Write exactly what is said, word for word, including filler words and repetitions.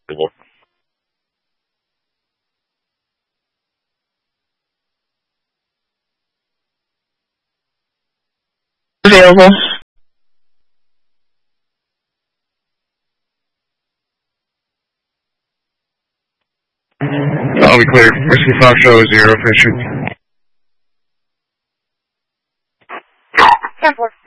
Available. I'll be clear. Whiskey Foxtrot zero, Fisher. ten four.